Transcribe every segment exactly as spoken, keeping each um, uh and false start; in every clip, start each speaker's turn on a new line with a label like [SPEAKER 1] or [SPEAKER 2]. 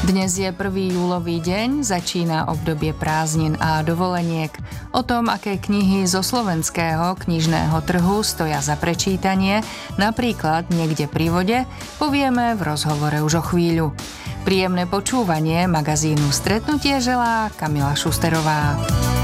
[SPEAKER 1] Dnes je prvý júlový deň, začína obdobie prázdnin a dovoleniek. O tom, aké knihy zo slovenského knižného trhu stoja za prečítanie, napríklad Niekde pri vode, povieme v rozhovore už o chvíľu. Príjemné počúvanie magazínu Stretnutie želá Kamila Šusterová.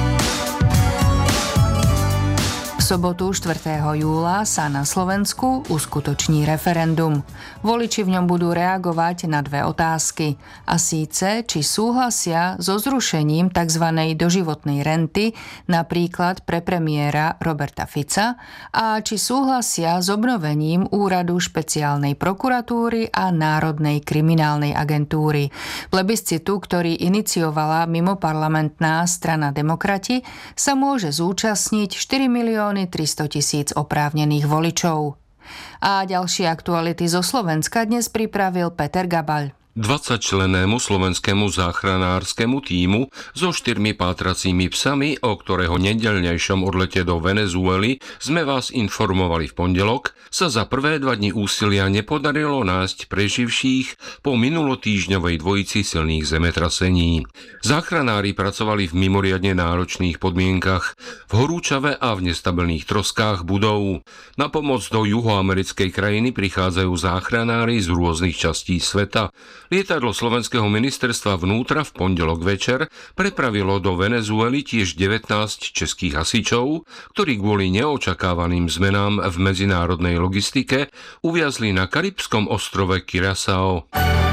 [SPEAKER 1] V sobotu štvrtého júla sa na Slovensku uskutoční referendum. Voliči v ňom budú reagovať na dve otázky. A síce, či súhlasia so zrušením tzv. Doživotnej renty, napríklad pre premiéra Roberta Fica, a či súhlasia s obnovením úradu špeciálnej prokuratúry a Národnej kriminálnej agentúry. Plebiscitu, ktorý iniciovala mimoparlamentná strana Demokrati, sa môže zúčastniť štyri milióny tristotisíc oprávnených voličov. A ďalšie aktuality zo Slovenska dnes pripravil Peter Gabaľ.
[SPEAKER 2] dvadsaťčlennému slovenskému záchranárskemu tímu so štyrmi pátracími psami, o ktorého nedeľnejšom odlete do Venezuely sme vás informovali v pondelok, sa za prvé dva dni úsilia nepodarilo nájsť preživších po minulotýždňovej dvojici silných zemetrasení. Záchranári pracovali v mimoriadne náročných podmienkach, v horúčave a v nestabilných troskách budov. Na pomoc do juhoamerickej krajiny prichádzajú záchranári z rôznych častí sveta. Lietadlo Slovenského ministerstva vnútra v pondelok večer prepravilo do Venezuely tiež devätnásť českých hasičov, ktorí kvôli neočakávaným zmenám v medzinárodnej logistike uviazli na karibskom ostrove Curaçao.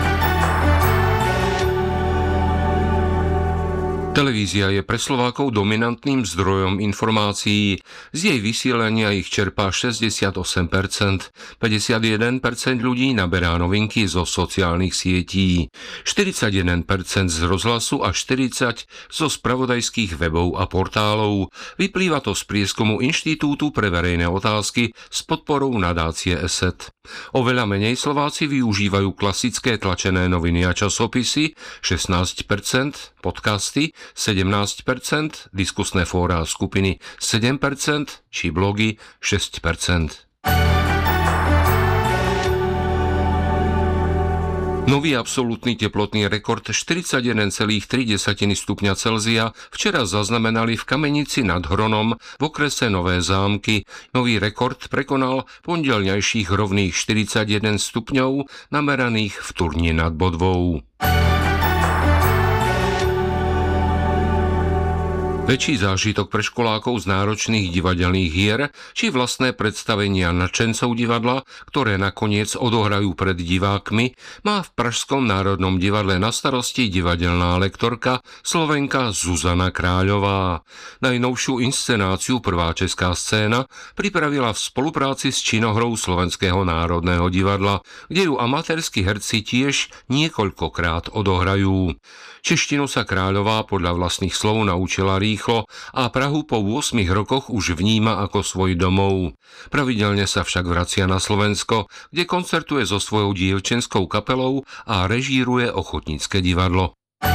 [SPEAKER 2] Televízia je pre Slovákov dominantným zdrojom informácií. Z jej vysielania ich čerpá šesťdesiatosem percent. päťdesiatjeden percent ľudí naberá novinky zo sociálnych sietí. štyridsaťjeden percent z rozhlasu a štyridsať percent zo spravodajských webov a portálov. Vyplýva to z prieskumu Inštitútu pre verejné otázky s podporou nadácie E S E T. Oveľa menej Slováci využívajú klasické tlačené noviny a časopisy, šestnásť percent, podcasty sedemnásť percent, diskusné fóra a skupiny sedem percent či blogy šesť percent. Nový absolútny teplotný rekord štyridsaťjeden celá tri stupňa Celzia včera zaznamenali v Kamenici nad Hronom v okrese Nové Zámky. Nový rekord prekonal pondelňajších rovných štyridsaťjeden stupňov nameraných v Turni nad Bodvou. Väčší zážitok pre školákov z náročných divadelných hier či vlastné predstavenia nadšencov divadla, ktoré nakoniec odohrajú pred divákmi, má v Pražskom národnom divadle na starosti divadelná lektorka Slovenka Zuzana Kráľová. Najnovšiu inscenáciu Prvá česká scéna pripravila v spolupráci s činohrou Slovenského národného divadla, kde ju amatérski herci tiež niekoľkokrát odohrajú. Češtinu sa Kráľová podľa vlastných slov naučila rýchlo a Prahu po ôsmich rokoch už vníma ako svoj domov. Pravidelne sa však vracia na Slovensko, kde koncertuje so svojou dievčenskou kapelou a režíruje ochotnícke divadlo.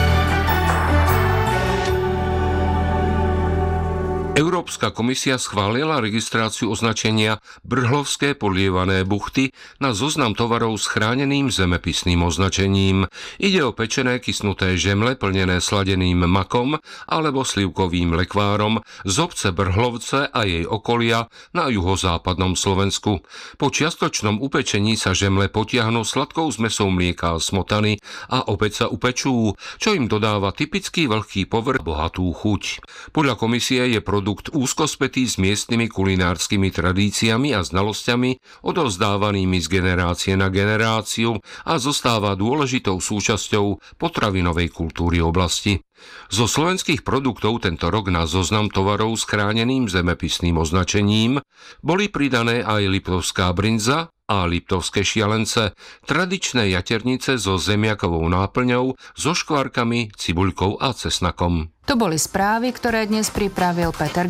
[SPEAKER 2] Európska komisia schválila registráciu označenia Brhlovské podlievané buchty na zoznam tovarov s chráneným zemepisným označením. Ide o pečené kysnuté žemle plnené sladeným makom alebo slivkovým lekvárom z obce Brhlovce a jej okolia na juhozápadnom Slovensku. Po čiastočnom upečení sa žemle potiahnu sladkou zmesou mlieka a smotany a opäť sa upečú, čo im dodáva typický vlhký povrch a bohatú chuť. Podľa komisie je produkt produkt úzko spätý s miestnymi kulinárskymi tradíciami a znalosťami odovzdávanými z generácie na generáciu a zostáva dôležitou súčasťou potravinovej kultúry oblasti. Zo slovenských produktov tento rok na zoznam tovarov s chráneným zemepisným označením boli pridané aj liptovská brinza a liptovské šialence, tradičné jaternice so zemiakovou náplňou, so škvárkami, cibuľkou a cesnakom.
[SPEAKER 1] To boli správy, ktoré dnes pripravil Peter